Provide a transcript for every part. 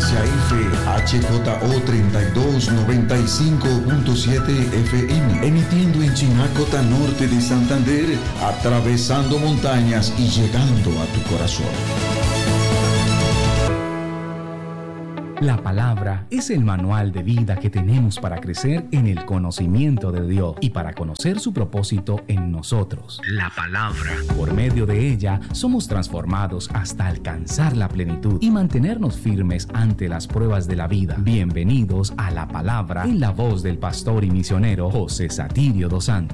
Frecuencia F, HJO 3295.7 FM, emitiendo en Chinacota Norte de Santander, atravesando montañas y llegando a tu corazón. La palabra es el manual de vida que tenemos para crecer en el conocimiento de Dios y para conocer su propósito en nosotros. La palabra. Por medio de ella somos transformados hasta alcanzar la plenitud y mantenernos firmes ante las pruebas de la vida. Bienvenidos a La Palabra en la voz del pastor y misionero José Satirio dos Santos.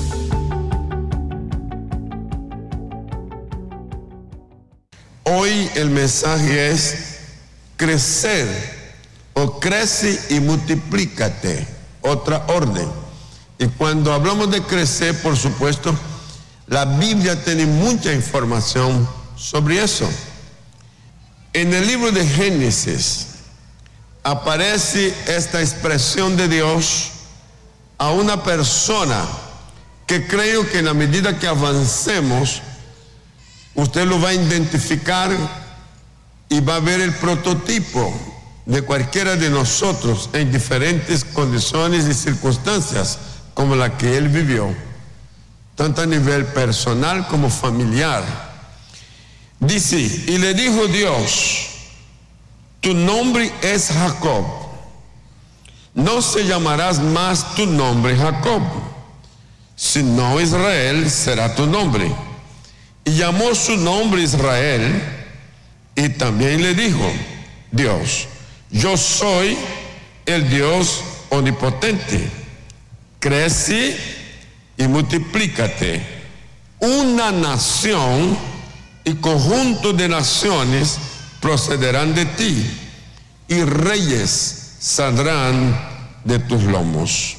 Hoy el mensaje es crecer, o crece y multiplícate, otra orden. Y cuando hablamos de crecer, por supuesto, la Biblia tiene mucha información sobre eso. En el libro de Génesis aparece esta expresión de Dios a una persona que creo que en la medida que avancemos, usted lo va a identificar y va a ver el prototipo de cualquiera de nosotros en diferentes condiciones y circunstancias como la que él vivió, tanto a nivel personal como familiar. Dice, y le dijo Dios, tu nombre es Jacob, no se llamarás más tu nombre Jacob, sino Israel será tu nombre. Y llamó su nombre Israel. Y también le dijo Dios, yo soy el Dios omnipotente, crece y multiplícate. Una nación y conjunto de naciones procederán de ti, y reyes saldrán de tus lomos.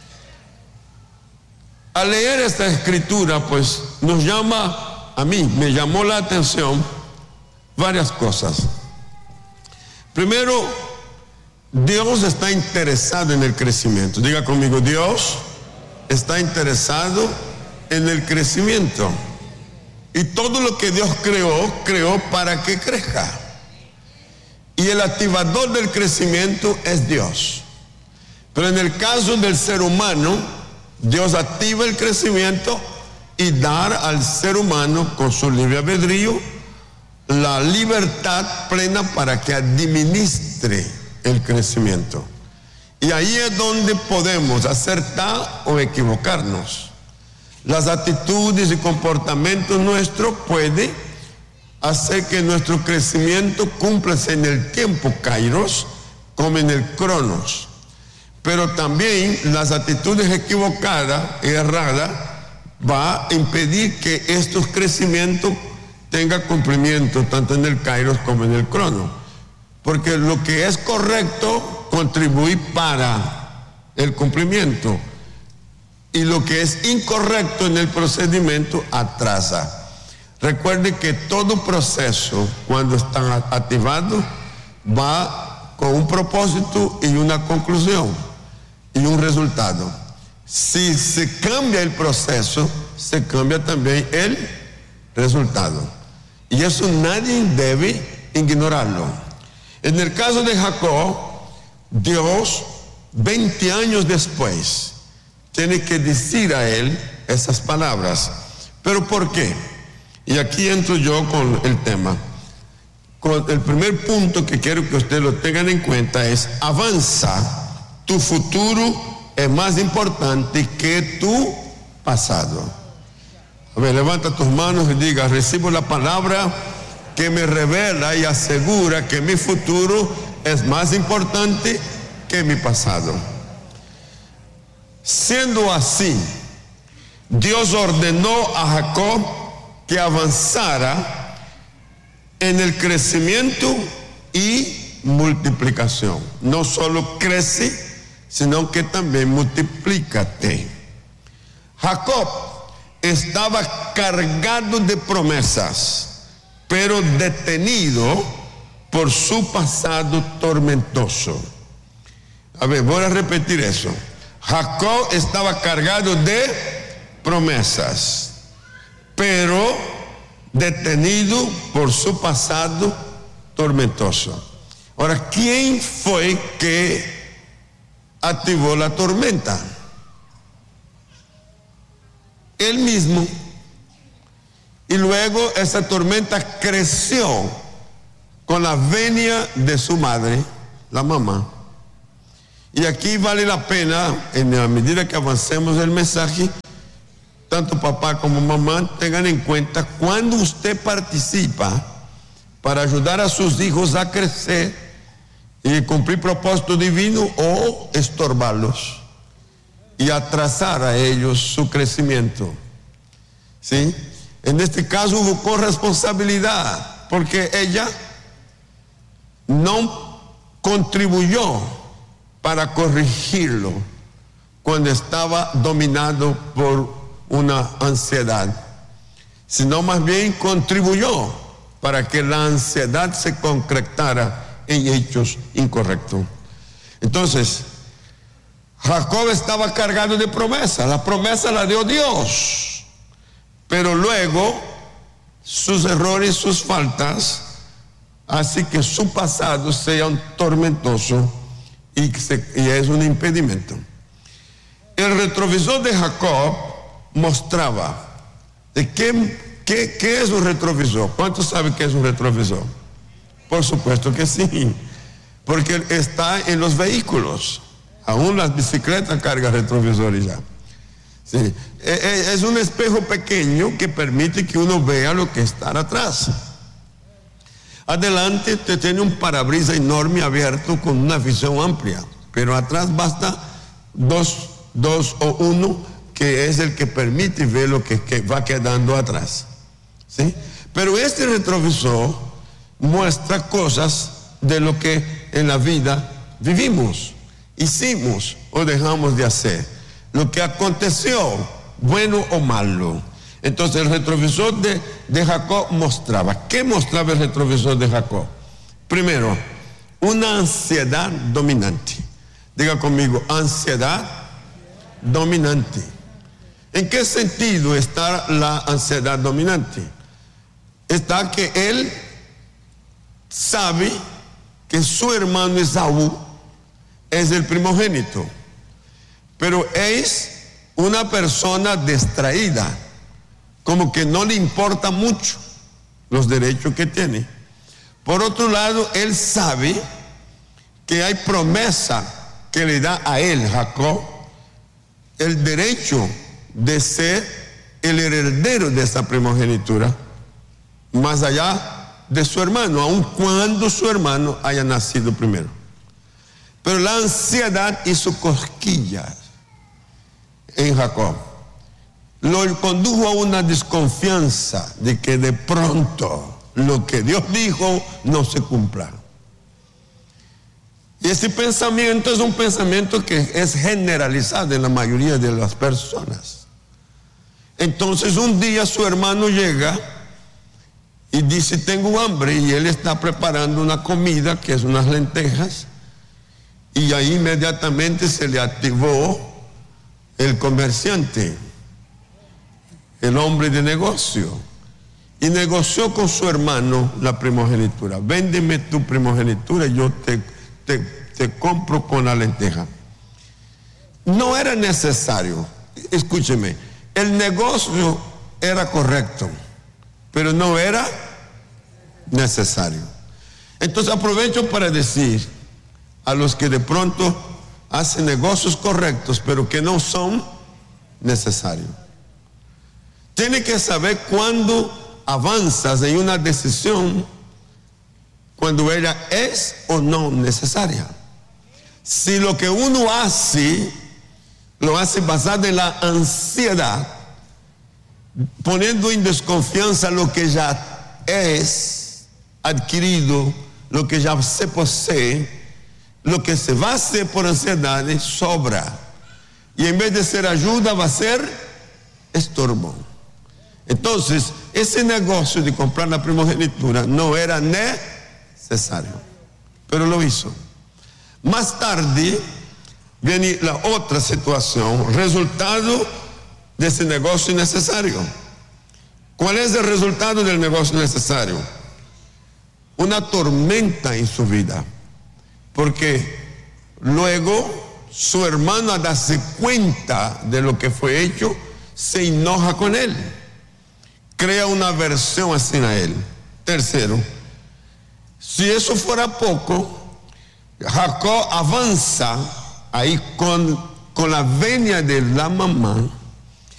Al leer esta escritura, pues me llamó la atención varias cosas. Primero, Dios está interesado en el crecimiento. Diga conmigo, Dios está interesado en el crecimiento. Y todo lo que Dios creó para que crezca. Y el activador del crecimiento es Dios. Pero en el caso del ser humano, Dios activa el crecimiento y da al ser humano con su libre albedrío la libertad plena para que administre el crecimiento. Y ahí es donde podemos acertar o equivocarnos. Las actitudes y comportamientos nuestros pueden hacer que nuestro crecimiento cumpla en el tiempo kairos como en el cronos. Pero también las actitudes equivocadas y erradas va a impedir que estos crecimientos tenga cumplimiento tanto en el kairos como en el crono, porque lo que es correcto contribuye para el cumplimiento y lo que es incorrecto en el procedimiento atrasa. Recuerde que todo proceso, cuando está activado, va con un propósito y una conclusión y un resultado. Si se cambia el proceso, se cambia también el resultado. Y eso nadie debe ignorarlo. En el caso de Jacob, Dios, 20 años después, tiene que decir a él esas palabras. ¿Pero por qué? Y aquí entro yo con el tema. Con el primer punto que quiero que ustedes lo tengan en cuenta es: avanza, tu futuro es más importante que tu pasado. A ver, levanta tus manos y diga: recibo la palabra que me revela y asegura que mi futuro es más importante que mi pasado. Siendo así, Dios ordenó a Jacob que avanzara en el crecimiento y multiplicación. No solo crece, sino que también multiplícate. Jacob estaba cargado de promesas, pero detenido por su pasado tormentoso. A ver, voy a repetir eso. Jacob estaba cargado de promesas, pero detenido por su pasado tormentoso. Ahora, ¿quién fue que activó la tormenta? Él mismo. Y luego esa tormenta creció con la venia de su madre, la mamá. Y aquí vale la pena, en la medida que avancemos el mensaje, tanto papá como mamá tengan en cuenta cuando usted participa para ayudar a sus hijos a crecer y cumplir propósito divino, o estorbarlos y atrasar a ellos su crecimiento. ¿Sí? En este caso hubo corresponsabilidad, porque ella no contribuyó para corregirlo cuando estaba dominado por una ansiedad, sino más bien contribuyó para que la ansiedad se concretara en hechos incorrectos. Entonces, Jacob estaba cargado de promesas. La promesa la dio Dios, pero luego sus errores, sus faltas, hace que su pasado sea un tormentoso y es un impedimento. El retrovisor de Jacob mostraba de ¿qué es un retrovisor? ¿Cuántos saben qué es un retrovisor? Por supuesto que sí, porque está en los vehículos. Aún las bicicletas cargan retrovisores ya. Sí. Es un espejo pequeño que permite que uno vea lo que está atrás. Adelante te tiene un parabrisas enorme abierto con una visión amplia, pero atrás basta dos o uno, que es el que permite ver lo que va quedando atrás. ¿Sí? Pero este retrovisor muestra cosas de lo que en la vida vivimos, hicimos o dejamos de hacer, lo que aconteció, bueno o malo. Entonces el retrovisor de Jacob mostraba. ¿Qué mostraba el retrovisor de Jacob? Primero, una ansiedad dominante. Diga conmigo, ansiedad dominante. ¿En qué sentido está la ansiedad dominante? Está que él sabe que su hermano Esaú es el primogénito, pero es una persona distraída, como que no le importa mucho los derechos que tiene. Por otro lado, él sabe que hay promesa que le da a él, Jacob, el derecho de ser el heredero de esta primogenitura, más allá de su hermano, aun cuando su hermano haya nacido primero. Pero la ansiedad hizo cosquillas en Jacob. Lo condujo a una desconfianza de que de pronto lo que Dios dijo no se cumpla. Y ese pensamiento es un pensamiento que es generalizado en la mayoría de las personas. Entonces un día su hermano llega y dice: tengo hambre, y él está preparando una comida que es unas lentejas, y ahí inmediatamente se le activó el comerciante, el hombre de negocio, y negoció con su hermano la primogenitura. Véndeme tu primogenitura y yo te compro con la lenteja. No era necesario, escúcheme, el negocio era correcto, pero no era necesario. Entonces aprovecho para decir a los que de pronto hacen negocios correctos, pero que no son necesarios. Tiene que saber cuándo avanzas en una decisión, cuando ella es o no necesaria. Si lo que uno hace, lo hace basado en la ansiedad, poniendo en desconfianza lo que ya es adquirido, lo que ya se posee, lo que se va a hacer por ansiedad sobra. Y en vez de ser ayuda, va a ser estorbo. Entonces, ese negocio de comprar la primogenitura no era necesario, pero lo hizo. Más tarde viene la otra situación, resultado de ese negocio innecesario. ¿Cuál es el resultado del negocio necesario? Una tormenta en su vida. porque luego su hermano, al darse cuenta de lo que fue hecho, se enoja con él, crea una aversión hacia él. Tercero, si eso fuera poco, Jacob avanza ahí con la venia de la mamá